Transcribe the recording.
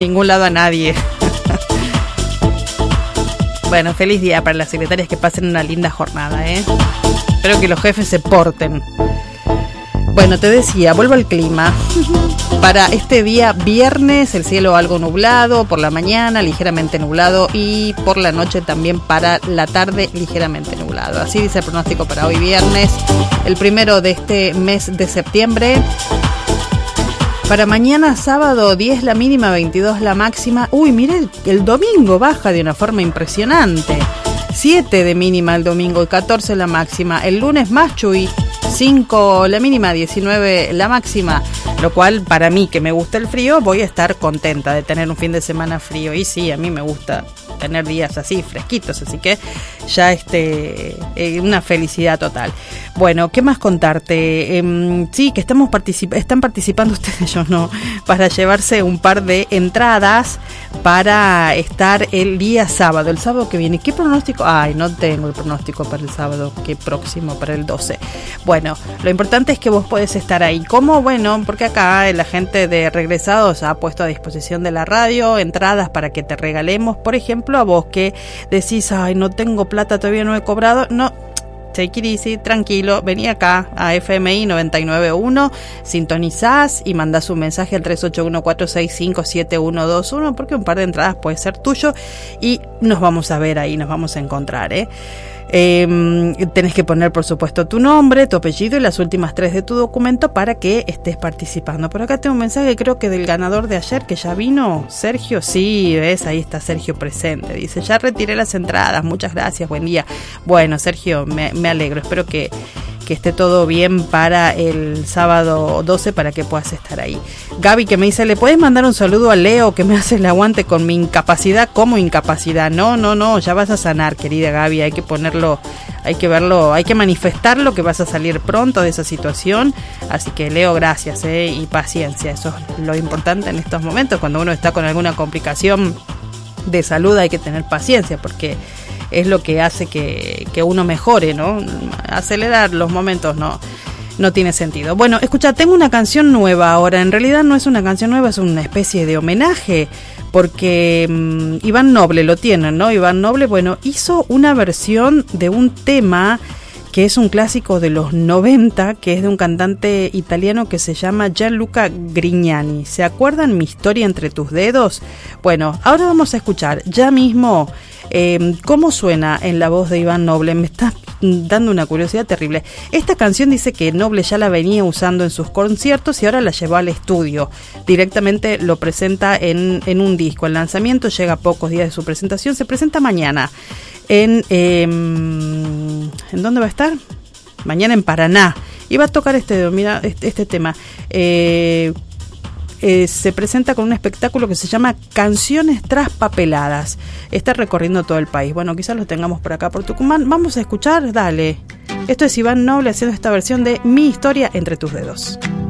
ningún lado a nadie. Bueno, feliz día para las secretarias, que pasen una linda jornada, ¿eh? Espero que los jefes se porten. Bueno, te decía, vuelvo al clima. Para este día viernes, el cielo algo nublado, por la mañana ligeramente nublado y por la noche también para la tarde ligeramente nublado. Así dice el pronóstico para hoy viernes, el primero de este mes de septiembre. Para mañana sábado 10 la mínima, 22 la máxima. Uy, mire, el domingo baja de una forma impresionante. 7 de mínima el domingo y 14 la máxima. El lunes más chuy, 5 la mínima, 19 la máxima. Lo cual, para mí, que me gusta el frío, voy a estar contenta de tener un fin de semana frío. Y sí, a mí me gusta tener días así, fresquitos. Así que ya una felicidad total. Bueno, ¿qué más contarte? Sí, que están participando ustedes, yo no, para llevarse un par de entradas para estar el día sábado. El sábado que viene. ¿Qué pronóstico? Ay, no tengo el pronóstico para el sábado, que próximo, para el 12. Bueno, lo importante es que vos podés estar ahí. ¿Cómo? Bueno, porque acá la gente de Regresados ha puesto a disposición de la radio entradas para que te regalemos, por ejemplo, a vos que decís, ay, no tengo plata, todavía no he cobrado. No, take it easy, tranquilo, vení acá a FMI 99.1, sintonizás y mandás un mensaje al 381-465-7121, porque un par de entradas puede ser tuyo y nos vamos a ver ahí, nos vamos a encontrar, tenés que poner, por supuesto, tu nombre, tu apellido y las últimas 3 de tu documento para que estés participando. Por acá tengo un mensaje, creo que del ganador de ayer, que ya vino, Sergio. Sí, ves, ahí está Sergio presente. Dice, ya retiré las entradas, muchas gracias, buen día. Bueno, Sergio, me alegro, espero que esté todo bien para el sábado 12 para que puedas estar ahí. Gaby, que me dice, ¿le puedes mandar un saludo a Leo que me hace el aguante con mi incapacidad? ¿Cómo incapacidad? No, ya vas a sanar, querida Gaby, hay que ponerlo, hay que verlo, hay que manifestarlo, que vas a salir pronto de esa situación. Así que Leo, gracias, y paciencia, eso es lo importante en estos momentos. Cuando uno está con alguna complicación de salud hay que tener paciencia, porque es lo que hace que uno mejore, ¿no? Acelerar los momentos no tiene sentido. Bueno, escucha, tengo una canción nueva ahora. En realidad no es una canción nueva, es una especie de homenaje, porque Iván Noble lo tienen, ¿no? Iván Noble, bueno, hizo una versión de un tema que es un clásico de los 90, que es de un cantante italiano que se llama Gianluca Grignani. ¿Se acuerdan Mi historia entre tus dedos? Bueno, ahora vamos a escuchar ya mismo cómo suena en la voz de Iván Noble. Me está dando una curiosidad terrible. Esta canción dice que Noble ya la venía usando en sus conciertos y ahora la llevó al estudio. Directamente lo presenta en un disco. El lanzamiento llega a pocos días de su presentación. Se presenta mañana ¿en dónde va a estar? Mañana en Paraná. Y va a tocar este tema. Se presenta con un espectáculo que se llama Canciones Traspapeladas. Está recorriendo todo el país. Bueno, quizás lo tengamos por acá por Tucumán. Vamos a escuchar, dale. Esto es Iván Noble haciendo esta versión de Mi historia entre tus dedos.